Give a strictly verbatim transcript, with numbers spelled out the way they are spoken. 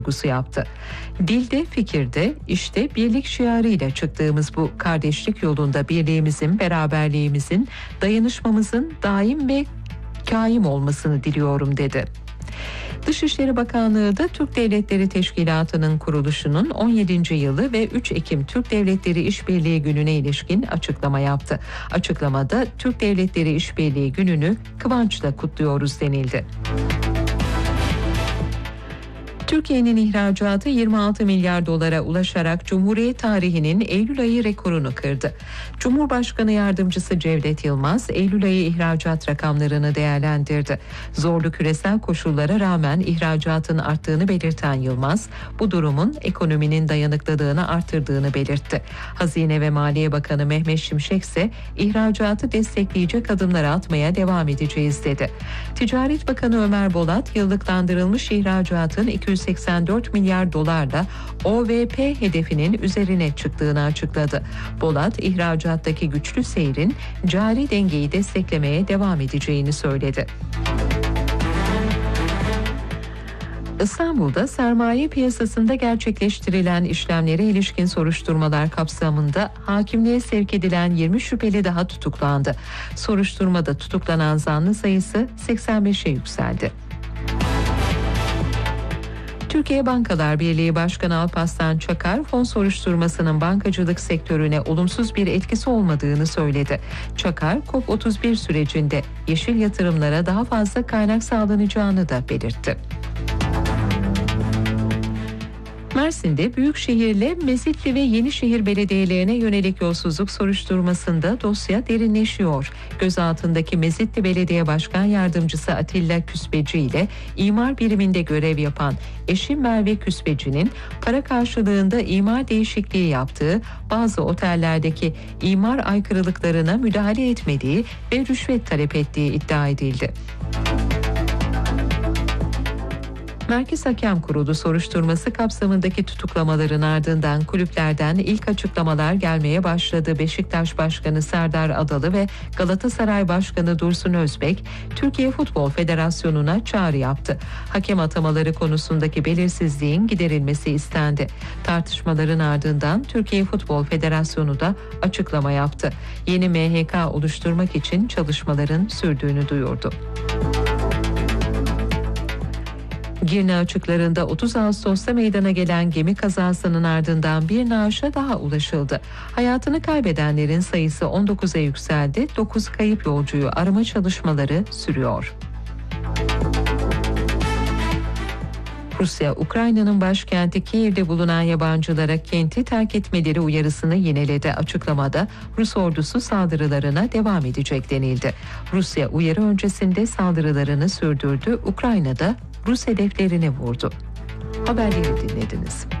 vurgusu yaptı. Dilde, fikirde, işte birlik şiarıyla çıktığımız bu kardeşlik yolunda birliğimizin, beraberliğimizin, dayanışmamızın daim ve kaim olmasını diliyorum dedi. Dışişleri Bakanlığı da Türk Devletleri Teşkilatı'nın kuruluşunun on yedinci yılı ve üç Ekim Türk Devletleri İşbirliği Günü'ne ilişkin açıklama yaptı. Açıklamada Türk Devletleri İşbirliği Günü'nü kıvançla kutluyoruz denildi. Türkiye'nin ihracatı yirmi altı milyar dolara ulaşarak Cumhuriyet tarihinin Eylül ayı rekorunu kırdı. Cumhurbaşkanı Yardımcısı Cevdet Yılmaz, Eylül ayı ihracat rakamlarını değerlendirdi. Zorlu küresel koşullara rağmen ihracatın arttığını belirten Yılmaz, bu durumun ekonominin dayanıklılığını artırdığını belirtti. Hazine ve Maliye Bakanı Mehmet Şimşek ise ihracatı destekleyecek adımlar atmaya devam edeceğiz dedi. Ticaret Bakanı Ömer Bolat, yıllıklandırılmış ihracatın iki yüz seksen dört milyar dolarla O V P hedefinin üzerine çıktığını açıkladı. Bolat, ihracattaki güçlü seyrin cari dengeyi desteklemeye devam edeceğini söyledi. İstanbul'da sermaye piyasasında gerçekleştirilen işlemlere ilişkin soruşturmalar kapsamında hakimliğe sevk edilen yirmi şüpheli daha tutuklandı. Soruşturmada tutuklanan zanlı sayısı seksen beşe yükseldi. Türkiye Bankalar Birliği Başkanı Alparslan Çakar, fon soruşturmasının bankacılık sektörüne olumsuz bir etkisi olmadığını söyledi. Çakar, COP otuz bir sürecinde yeşil yatırımlara daha fazla kaynak sağlanacağını da belirtti. Mersin'de Büyükşehir'le Mezitli ve Yenişehir belediyelerine yönelik yolsuzluk soruşturmasında dosya derinleşiyor. Gözaltındaki Mezitli Belediye Başkan Yardımcısı Atilla Küspeci ile imar biriminde görev yapan eşi Merve Küspeci'nin para karşılığında imar değişikliği yaptığı, bazı otellerdeki imar aykırılıklarına müdahale etmediği ve rüşvet talep ettiği iddia edildi. Merkez Hakem Kurulu soruşturması kapsamındaki tutuklamaların ardından kulüplerden ilk açıklamalar gelmeye başladı. Beşiktaş Başkanı Serdar Adalı ve Galatasaray Başkanı Dursun Özbek, Türkiye Futbol Federasyonu'na çağrı yaptı. Hakem atamaları konusundaki belirsizliğin giderilmesi istendi. Tartışmaların ardından Türkiye Futbol Federasyonu da açıklama yaptı. Yeni M H K oluşturmak için çalışmaların sürdüğünü duyurdu. Girne açıklarında otuz Ağustos'ta meydana gelen gemi kazasının ardından bir naaşa daha ulaşıldı. Hayatını kaybedenlerin sayısı on dokuza yükseldi. dokuz kayıp yolcuyu arama çalışmaları sürüyor. Rusya, Ukrayna'nın başkenti Kiev'de bulunan yabancılara kenti terk etmeleri uyarısını yineledi. Açıklamada Rus ordusu saldırılarına devam edecek denildi. Rusya uyarı öncesinde saldırılarını sürdürdü. Ukrayna'da Rus hedeflerini vurdu. Haberleri dinlediniz.